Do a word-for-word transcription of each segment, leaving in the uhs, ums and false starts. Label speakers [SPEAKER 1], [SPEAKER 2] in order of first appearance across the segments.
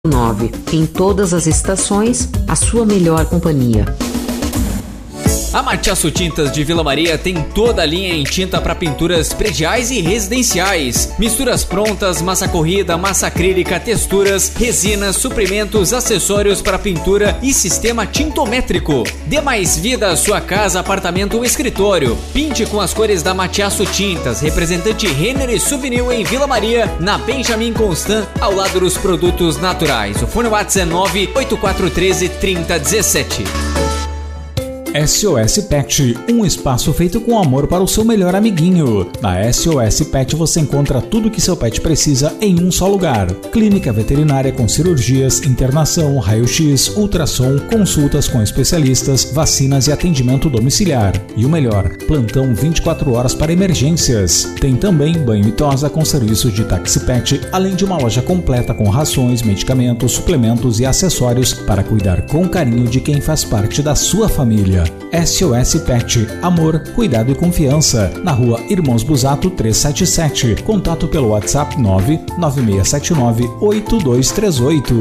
[SPEAKER 1] nove. Em todas as estações, a sua melhor companhia.
[SPEAKER 2] A Matiaço Tintas de Vila Maria tem toda a linha em tinta para pinturas prediais e residenciais. Misturas prontas, massa corrida, massa acrílica, texturas, resinas, suprimentos, acessórios para pintura e sistema tintométrico. Dê mais vida à sua casa, apartamento ou escritório. Pinte com as cores da Matiaço Tintas, representante Renner e Souvenir em Vila Maria, na Benjamin Constant, ao lado dos produtos naturais. O fone WhatsApp é nove oito quatro um três, três zero um sete.
[SPEAKER 3] S O S Pet, um espaço feito com amor para o seu melhor amiguinho. Na S O S Pet você encontra tudo que seu pet precisa em um só lugar. Clínica veterinária com cirurgias, internação, raio-x, ultrassom, consultas com especialistas, vacinas e atendimento domiciliar. E o melhor, plantão vinte e quatro horas para emergências. Tem também banho e tosa com serviço de táxi pet, além de uma loja completa com rações, medicamentos, suplementos e acessórios para cuidar com carinho de quem faz parte da sua família. S O S Pet, amor, cuidado e confiança. Na rua Irmãos Busato trezentos e setenta e sete. Contato pelo WhatsApp nove nove seis sete nove oito dois três oito.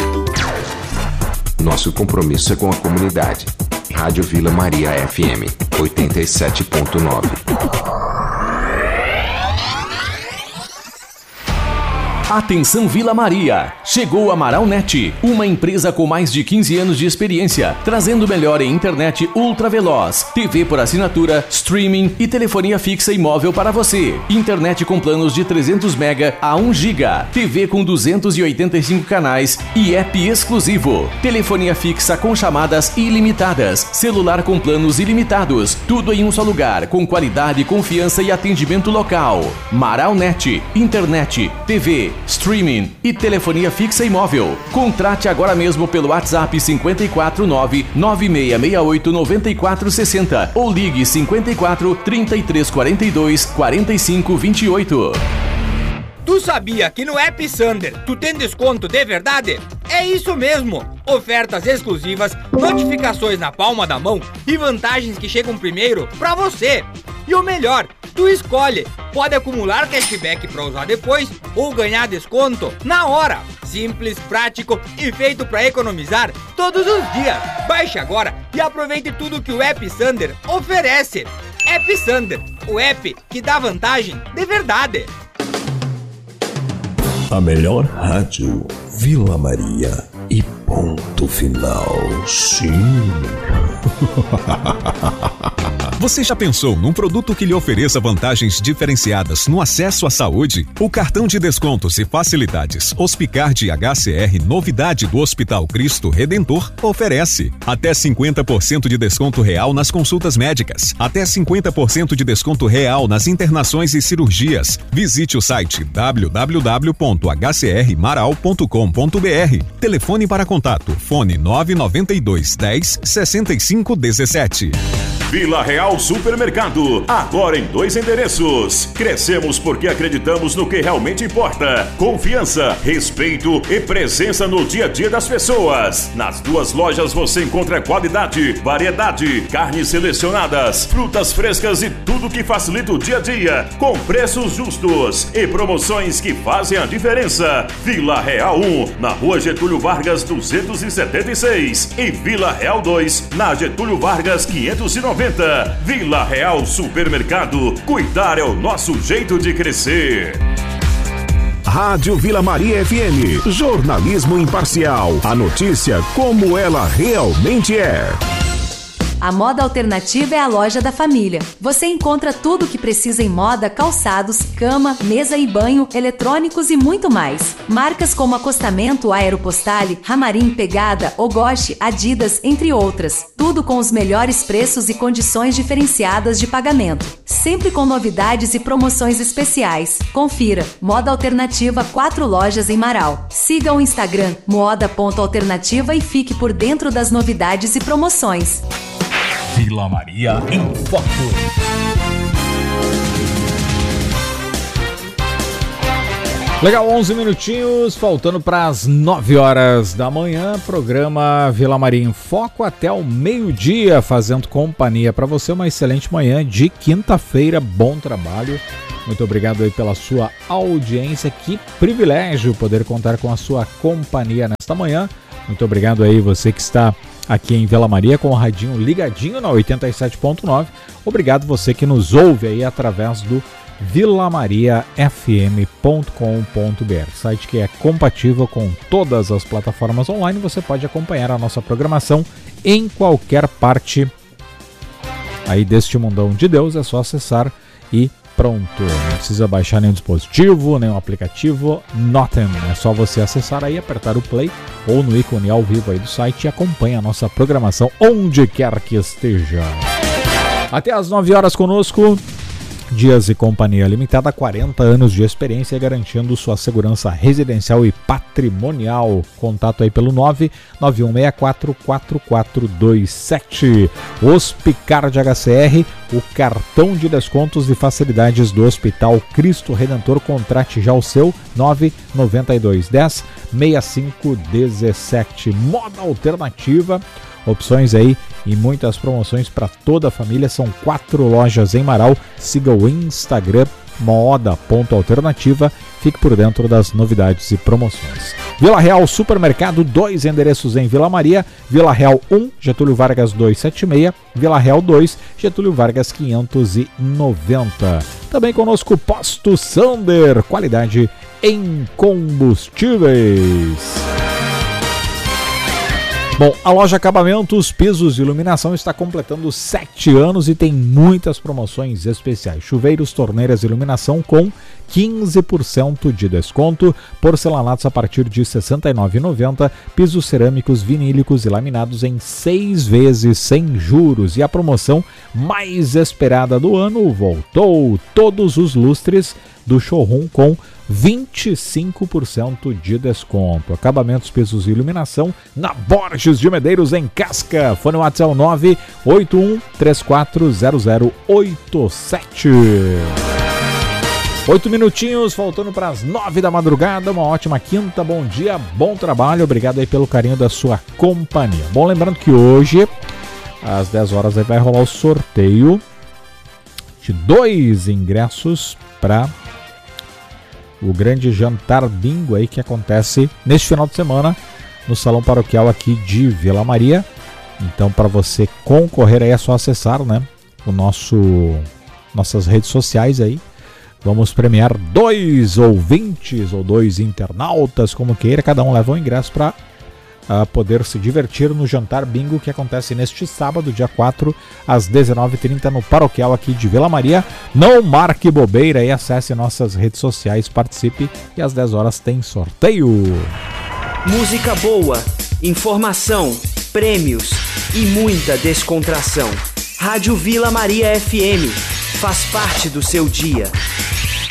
[SPEAKER 4] Nosso compromisso é com a comunidade. Rádio Vila Maria F M oitenta e sete ponto nove.
[SPEAKER 5] Atenção Vila Maria! Chegou a Maralnet, uma empresa com mais de quinze anos de experiência, trazendo o melhor em internet ultra veloz, T V por assinatura, streaming e telefonia fixa e móvel para você. Internet com planos de trezentos mega a um giga, T V com duzentos e oitenta e cinco canais e app exclusivo. Telefonia fixa com chamadas ilimitadas, celular com planos ilimitados, tudo em um só lugar, com qualidade, confiança e atendimento local. Maralnet, internet, T V, streaming e telefonia fixa e móvel. Contrate agora mesmo pelo WhatsApp cinco quatro nove nove seis seis oito nove quatro seis zero ou ligue cinco quatro, trinta e três quarenta e dois, quarenta e cinco vinte e oito.
[SPEAKER 6] Tu sabia que no App Sander tu tem desconto de verdade? É isso mesmo! Ofertas exclusivas, notificações na palma da mão e vantagens que chegam primeiro pra você. E o melhor, tu escolhe, pode acumular cashback para usar depois ou ganhar desconto na hora. Simples, prático e feito para economizar todos os dias. Baixe agora e aproveite tudo que o App Sander oferece. App Sander, o app que dá vantagem de verdade.
[SPEAKER 7] A melhor rádio, Vila Maria e ponto final. Sim.
[SPEAKER 8] Você já pensou num produto que lhe ofereça vantagens diferenciadas no acesso à saúde? O cartão de descontos e facilidades Hospicard H C R, novidade do Hospital Cristo Redentor, oferece até cinquenta por cento de desconto real nas consultas médicas, até cinquenta por cento de desconto real nas internações e cirurgias. Visite o site w w w ponto h c r maral ponto com ponto b r. Telefone para contato, fone nove nove dois, dez, sessenta e cinco, dezessete.
[SPEAKER 9] Vila Real Supermercado, agora em dois endereços. Crescemos porque acreditamos no que realmente importa: confiança, respeito e presença no dia a dia das pessoas. Nas duas lojas você encontra qualidade, variedade, carnes selecionadas, frutas frescas e tudo que facilita o dia a dia, com preços justos e promoções que fazem a diferença. Vila Real um, na rua Getúlio Vargas duzentos e setenta e seis, e Vila Real dois, na Getúlio Vargas quinhentos e noventa. Vila Real Supermercado. Cuidar é o nosso jeito de crescer.
[SPEAKER 10] Rádio Vila Maria F M. Jornalismo imparcial. A notícia como ela realmente é.
[SPEAKER 11] A Moda Alternativa é a loja da família. Você encontra tudo o que precisa em moda, calçados, cama, mesa e banho, eletrônicos e muito mais. Marcas como Acostamento, Aeropostale, Ramarim, Pegada, Ogoshi, Adidas, entre outras. Tudo com os melhores preços e condições diferenciadas de pagamento. Sempre com novidades e promoções especiais. Confira. Moda Alternativa, quatro lojas em Marau. Siga o Instagram moda ponto alternativa e fique por dentro das novidades e promoções.
[SPEAKER 12] Vila Maria em foco.
[SPEAKER 3] Legal, onze minutinhos, faltando para as nove horas da manhã, programa Vila Maria em Foco até o meio-dia, fazendo companhia para você. Uma excelente manhã de quinta-feira, bom trabalho. Muito obrigado aí pela sua audiência, que privilégio poder contar com a sua companhia nesta manhã. Muito obrigado aí você que está aqui em Vila Maria com o radinho ligadinho na oitenta e sete ponto nove. Obrigado você que nos ouve aí através do vila maria f m ponto com ponto b r, site que é compatível com todas as plataformas online. Você pode acompanhar a nossa programação em qualquer parte aí deste mundão de Deus. É só acessar e pronto. Não precisa baixar nenhum dispositivo, nenhum aplicativo, nothing. É só você acessar aí, apertar o play ou no ícone ao vivo aí do site e acompanha a nossa programação onde quer que esteja. Até às nove horas conosco. Dias e Companhia Limitada, quarenta anos de experiência garantindo sua segurança residencial e patrimonial. Contato aí pelo nove nove um seis quatro quatro quatro dois sete. Hospicard H C R, o cartão de descontos e facilidades do Hospital Cristo Redentor. Contrate já o seu nove nove dois um zero seis cinco um sete. Moda Alternativa, opções aí e muitas promoções para toda a família. São quatro lojas em Marau. Siga o Instagram moda ponto alternativa. Fique por dentro das novidades e promoções. Vila Real Supermercado, dois endereços em Vila Maria. Vila Real um, Getúlio Vargas duzentos e setenta e seis. Vila Real dois, Getúlio Vargas quinhentos e noventa. Também conosco Posto Sander, qualidade em combustíveis. Bom, a loja Acabamentos, Pisos e Iluminação está completando sete anos e tem muitas promoções especiais. Chuveiros, torneiras e iluminação com quinze por cento de desconto. Porcelanatos a partir de sessenta e nove reais e noventa centavos. Pisos cerâmicos, vinílicos e laminados em seis vezes sem juros. E a promoção mais esperada do ano voltou. Todos os lustres do showroom com vinte e cinco por cento de desconto. Acabamentos, pisos e iluminação na Borges de Medeiros, em Casca. Fone WhatsApp nove oito um três quatro zero zero oito sete. Oito minutinhos, faltando para as nove da madrugada. Uma ótima quinta, bom dia, bom trabalho. Obrigado aí pelo carinho da sua companhia. Bom, lembrando que hoje, às dez horas, aí vai rolar o sorteio de dois ingressos para o grande jantar bingo aí que acontece neste final de semana no Salão Paroquial aqui de Vila Maria. Então, para você concorrer aí é só acessar, né, o nosso nossas redes sociais aí. Vamos premiar dois ouvintes ou dois internautas, como queira. Cada um leva um ingresso para uh, poder se divertir no jantar bingo que acontece neste sábado, dia quatro, às dezenove e trinta, no Paroquial aqui de Vila Maria. Não marque bobeira e acesse nossas redes sociais, participe, e às dez horas tem sorteio.
[SPEAKER 13] Música boa, informação, prêmios e muita descontração. Rádio Vila Maria F M faz parte do seu dia.